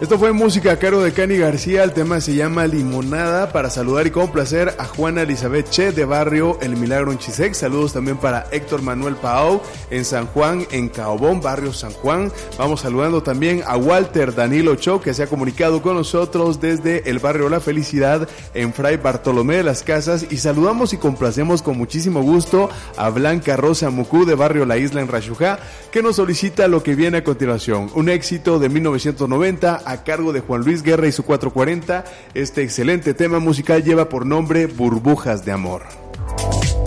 Esto fue música a cargo de Cani García, el tema se llama Limonada, para saludar y complacer a Juana Elizabeth Che de Barrio El Milagro en Chisec. Saludos también para Héctor Manuel Pao en San Juan, en Caobón, Barrio San Juan. Vamos saludando también a Walter Danilo Cho, que se ha comunicado con nosotros desde el barrio La Felicidad en Fray Bartolomé de las Casas, y saludamos y complacemos con muchísimo gusto a Blanca Rosa Mucú de Barrio La Isla en Rayujá, que nos solicita lo que viene a continuación, un éxito de 1990 a cargo de Juan Luis Guerra y su 440. Este excelente tema musical lleva por nombre Burbujas de Amor.